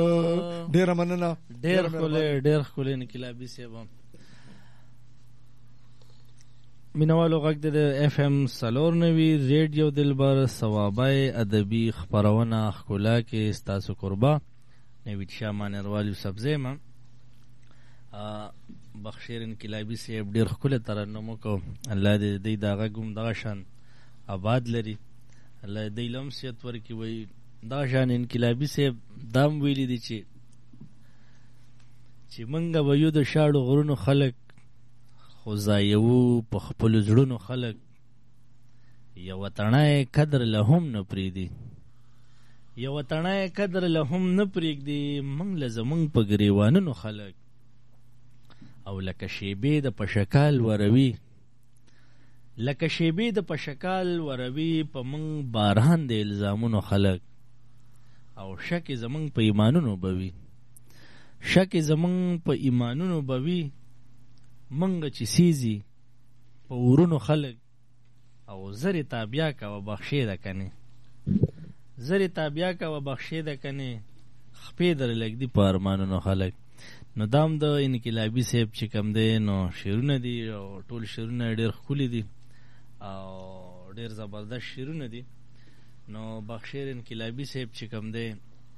ډیره مننه. ډیر ښکلی انقلابي صاحب. مینوالو غږ د اف ام 94 ریډیو دلبر ثوابای ادبي خپرونه ښکلا کې ستاسو قربا نوید شاه مانروال یوسف زیمه. بخشیر انقلابي صاحب ډیر ښکلی ترنم وکړو. الله دې دی دا غږ هم دغه شان آباد لري. الله دې له هم صحت ورکړي. وایي دغه شان انقلابي صاحب دا هم ویلي دي چې موږ به یو د شاړو غرونو خلک خو ځایوو په خپلو زړونو خلک. یوه تڼۍ قدر له هم نه پرېږدي، یوه تڼۍ قدر له هم نه پرېږدي. موږ له زموږ په ګریوانونو خلک او لکه شیبې د پشکال وروي، لکه شیبې د پشکال وروي په موږ باران د الزامونو خلک. او شک زموږ په ایمانونو به وي، شک زموږ په ایمانونو به وي. منګه چې سیزي په ورونو خلک او زری تابیا کوه بخشې ده کنې، زری تابیا کوه بخشې ده کنې، خپې در لږدي په ارمانونو خلک. نو دام د انقلابي صاحب چې کم دی نو شعرونه دي او ټول شعرونه ډېر ښکلي دي او ډېر زبردست شعرونه دي. نو بخشیر انقلابي صاحب چې کم دی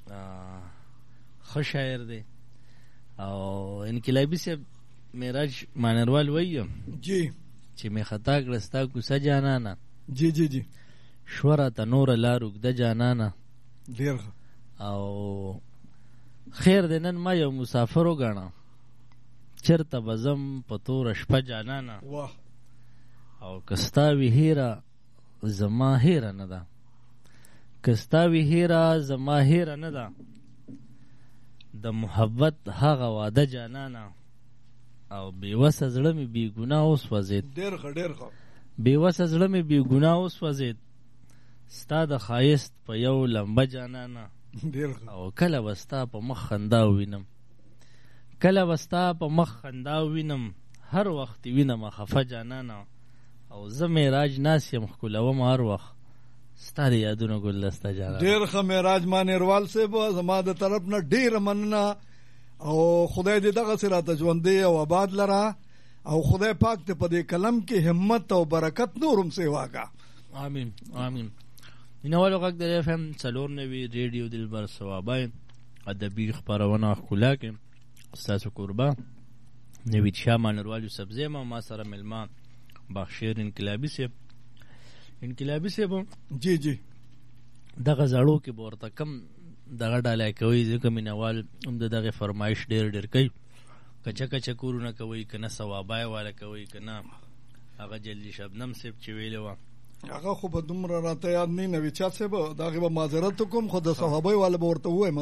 ښه شاعر دی. او انقلابي صاحب معراج مانروال وایي جی چې می خطا کړه ستا کوڅه جانانه، جی جی جی شوه راته نوره لار اوږده جانانه. ډېر او خیر دی نن ما یو مسافر وګڼه، چېرته به ځم په توره شپه جانانه. واه او که ستا وي هیره زما هیره نه ده، که ستا وي هیره زما هیره نه ده. د محبت هغه واده جانانه او بېوسه زړه مې بېګناه وسوځېد، ډېر ښه ډېر ښه. بېوسه زړه مې بېګناه وسوځېد ستا د ښایست په یو لمبه جانانه. ډېر ښه. او کله به ستا په مخ خندا ووینم، کله به ستا په مخ خندا ووینم، هر وخت وینم خفه جانانه. او زه معراج ناست یم ښکلوم هر وخت ستا د یادونو ګلدسته جانانه. ډېر ښه معراج مانروال صاحب، زما د طرف نه ډېره مننه. او خدای دې دغسې راته ژوندی او آباد لره او خدای پاک ته په دې کلم کې همت او برکت نور هم سیوا کا. آمین آمین. مینوالو غږ د اف ام 94 ریډیو دلبر ثوابای ادبي خپرونه ښکلا کې ستاسو قربا نوید شاه مانروال یوسف زیمه، ما سره مېلمه بخشیر انقلابي صاحب. انقلابي صاحب جی جی دغه زړو کې به ورته کم دغه ډالۍ کوي، ځکه مینوال هم د دغې فرمایش ډېر کوي. کچه کچه کورونه کوي، که نه ثوابای والا کوي، که نه هغه جلدي شبنم صاحب چې ویلې وه هغه خو به دومره راته یاد نه وي. چا صاحب د هغې به معذرت وکړم، خو د صحابۍ والا به ورته ووایم